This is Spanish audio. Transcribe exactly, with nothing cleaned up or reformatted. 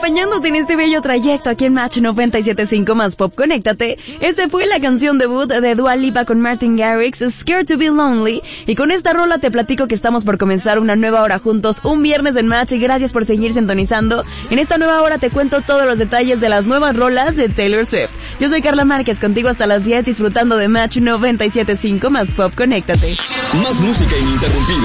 acompañándote en este bello trayecto aquí en Match noventa y siete punto cinco más Pop Conéctate. Este fue la canción debut de Dua Lipa con Martin Garrix, Scared to be Lonely. Y con esta rola te platico que estamos por comenzar una nueva hora juntos, un viernes en Match, y gracias por seguir sintonizando. En esta nueva hora te cuento todos los detalles de las nuevas rolas de Taylor Swift. Yo soy Carla Márquez, contigo hasta las diez, disfrutando de Match noventa y siete punto cinco más Pop Conéctate. Más música ininterrumpida.